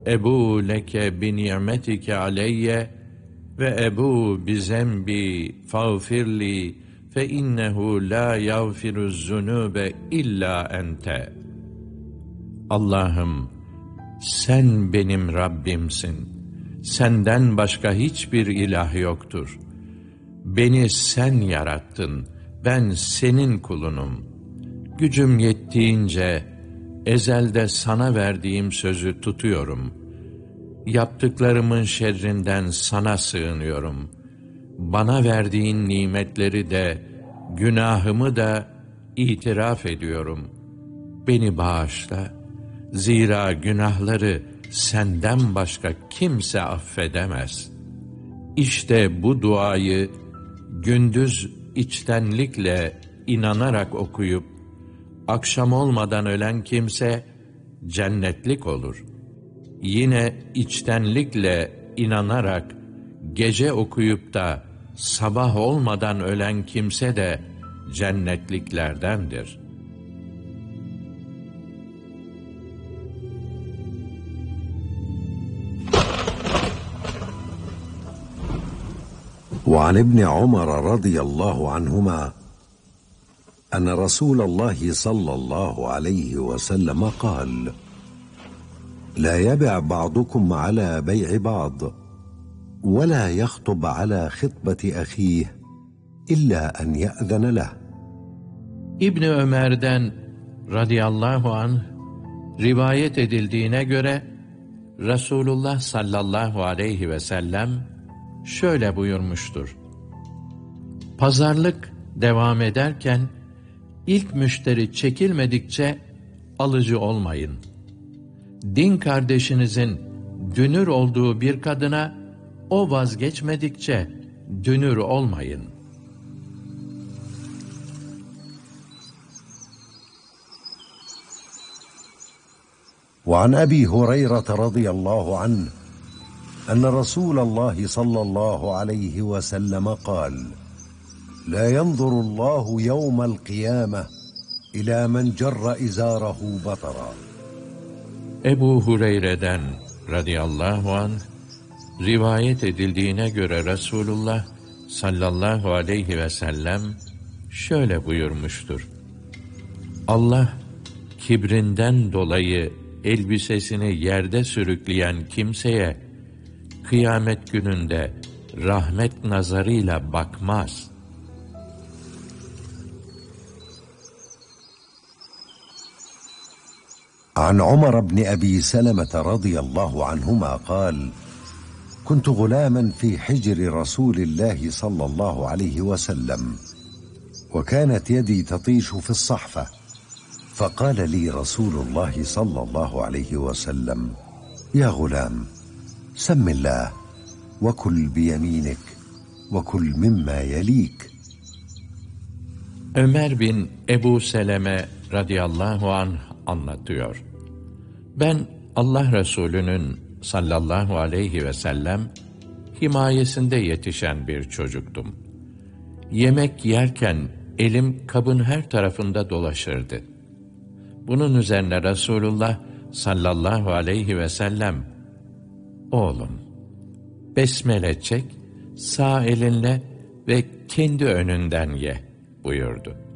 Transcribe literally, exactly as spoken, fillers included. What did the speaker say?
Ebu leke bi ni'metike aleyye ve ebu bi zembi fağfirli fe innehu la yağfiruz zunube illa ente. Allah'ım, sen benim Rabbimsin. Senden başka hiçbir ilah yoktur. Beni sen yarattın. Ben senin kulunum. Gücüm yettiğince ezelde sana verdiğim sözü tutuyorum. Yaptıklarımın şerrinden sana sığınıyorum. Bana verdiğin nimetleri de, günahımı da itiraf ediyorum. Beni bağışla. Zira günahları senden başka kimse affedemez. İşte bu duayı gündüz içtenlikle inanarak okuyup, akşam olmadan ölen kimse cennetlik olur. Yine içtenlikle inanarak gece okuyup da sabah olmadan ölen kimse de cennetliklerdendir. وعن ابن عمر رضي الله عنهما أن رسول الله صلى الله عليه وسلم قال: لا يبع بعضكم على بيع بعض ولا يخطب على خطبة أخيه إلا أن يأذن له. İbni Ömer'den radıyallahu anh rivayet edildiğine göre Resulullah sallallahu aleyhi ve sellem şöyle buyurmuştur: Pazarlık devam ederken ilk müşteri çekilmedikçe alıcı olmayın. Din kardeşinizin dünür olduğu bir kadına o vazgeçmedikçe dünür olmayın. وعن أبي هريرة رضي الله عنه أن رسول الله صلى الله عليه وسلم قال: لا ينظر الله يوم القيامة إلى من جر إزاره بطرا. Ebu Hureyre'den radıyallahu anh rivayet edildiğine göre Resulullah sallallahu aleyhi ve sellem şöyle buyurmuştur: Allah kibrinden dolayı elbisesini yerde sürükleyen kimseye kıyamet gününde rahmet nazarıyla bakmaz. عن عمر بن أبي سلمة رضي الله عنهما قال: كنت غلاما في حجر رسول الله صلى الله عليه وسلم وكانت يدي تطيش في الصحفة، فقال لي رسول الله صلى الله عليه وسلم: يا غلام سم الله وكل بيمينك وكل مما يليك. Ömer bin Ebu Seleme radıyallahu anh anlatıyor: Ben Allah Resulü'nün sallallahu aleyhi ve sellem himayesinde yetişen bir çocuktum. Yemek yerken elim kabın her tarafında dolaşırdı. Bunun üzerine Resulullah sallallahu aleyhi ve sellem, oğlum, besmele çek, sağ elinle ve kendi önünden ye buyurdu.